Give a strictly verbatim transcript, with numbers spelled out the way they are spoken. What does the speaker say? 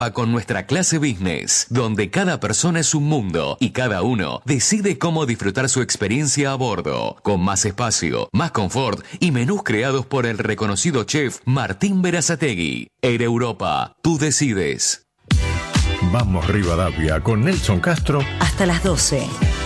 Con nuestra clase business, donde cada persona es un mundo y cada uno decide cómo disfrutar su experiencia a bordo, con más espacio, más confort y menús creados por el reconocido chef Martín Berazategui. Air Europa, tú decides. Vamos Rivadavia con Nelson Castro hasta las doce.